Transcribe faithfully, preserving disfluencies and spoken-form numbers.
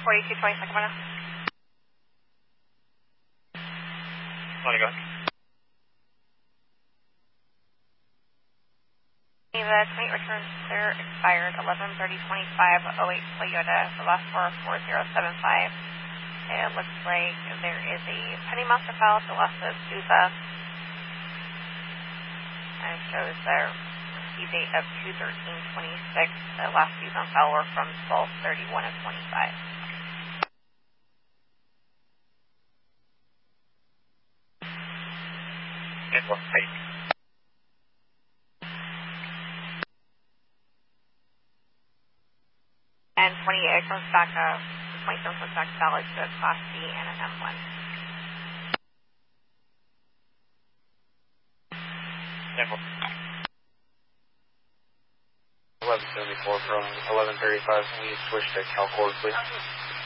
forty-two twenty Sacramento. Want to go? The commute return clear expired eleven thirty twenty-five oh eight Toyota. The last four are four zero seven five. It looks like there is a Penny Monster file. The last is Sousa. And it shows their receive date of two thirteen twenty-six. The last fees on file were from twelve thirty-one of twenty-five. And what's take? And twenty-eight comes back, uh, twenty-seven comes back valid to a Class B and an M one. And what's eleven seventy-four from eleven thirty-five. Can you switch to CalCord, please?